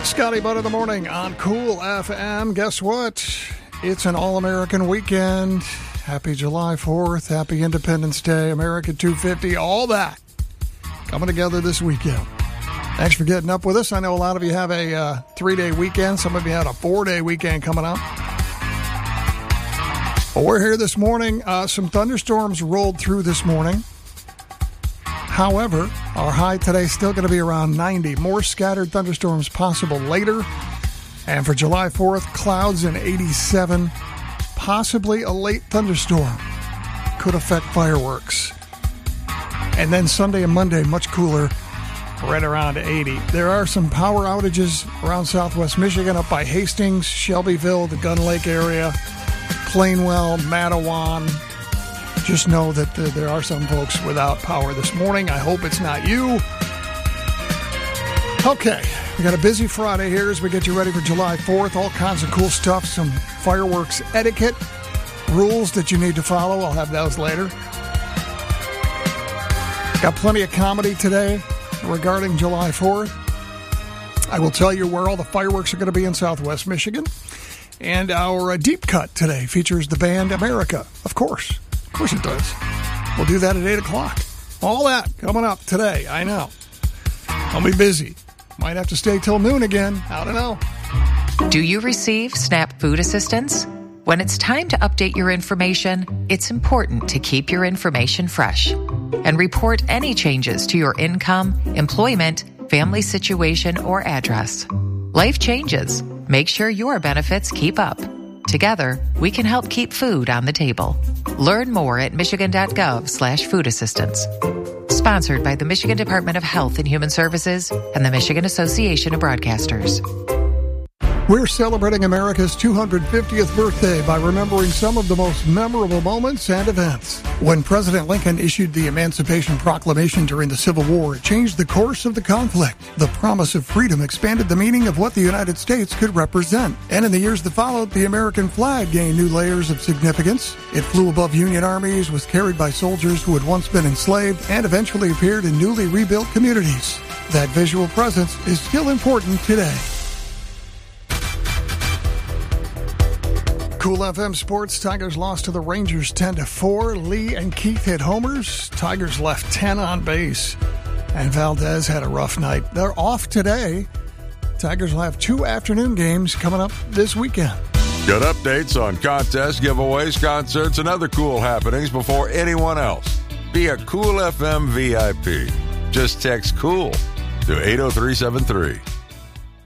Scotty Butt in the morning on Cool FM. Guess what? It's an all-American weekend. Happy July 4th. Happy Independence Day. America 250. All that coming together this weekend. Thanks for getting up with us. I know a lot of you have a 3-day weekend. Some of you had a 4-day weekend coming up. Well, we're here this morning. Some thunderstorms rolled through this morning. However, our high today is still going to be around 90. More scattered thunderstorms possible later. And for July 4th, clouds and 87. Possibly a late thunderstorm. Could affect fireworks. And then Sunday and Monday, much cooler, right around 80. There are some power outages around southwest Michigan, up by Hastings, Shelbyville, the Gun Lake area, Plainwell, Matawan. Just know that there are some folks without power this morning. I hope it's not you. Okay, we got a busy Friday here as we get you ready for July 4th. All kinds of cool stuff, some fireworks etiquette, rules that you need to follow. I'll have those later. Got plenty of comedy today regarding July 4th. I will tell you where all the fireworks are going to be in southwest Michigan. And our deep cut today features the band America, of course. Of course it does. We'll do that at 8 o'clock. All that coming up today, I know. I'll be busy. Might have to stay till noon again. I don't know. Do you receive SNAP food assistance? When it's time to update your information, it's important to keep your information fresh and report any changes to your income, employment, family situation, or address. Life changes. Make sure your benefits keep up. Together, we can help keep food on the table. Learn more at michigan.gov/food assistance. Sponsored by the Michigan Department of Health and Human Services and the Michigan Association of Broadcasters. We're celebrating America's 250th birthday by remembering some of the most memorable moments and events. When President Lincoln issued the Emancipation Proclamation during the Civil War, it changed the course of the conflict. The promise of freedom expanded the meaning of what the United States could represent. And in the years that followed, the American flag gained new layers of significance. It flew above Union armies, was carried by soldiers who had once been enslaved, and eventually appeared in newly rebuilt communities. That visual presence is still important today. Cool FM Sports. Tigers lost to the Rangers 10-4. Lee and Keith hit homers. Tigers left 10 on base. And Valdez had a rough night. They're off today. Tigers will have 2 afternoon games coming up this weekend. Get updates on contests, giveaways, concerts, and other cool happenings before anyone else. Be a Cool FM VIP. Just text COOL to 80373.